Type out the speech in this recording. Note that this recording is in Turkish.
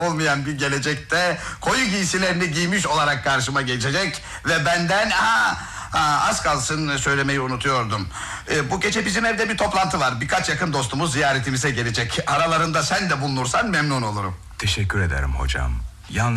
olmayan bir gelecekte koyu giysilerini giymiş olarak karşıma geçecek ve benden az kalsın söylemeyi unutuyordum. Bu gece bizim evde bir toplantı var. Birkaç yakın dostumuz ziyaretimize gelecek. Aralarında sen de bulunursan memnun olurum. Teşekkür ederim hocam. Yalnız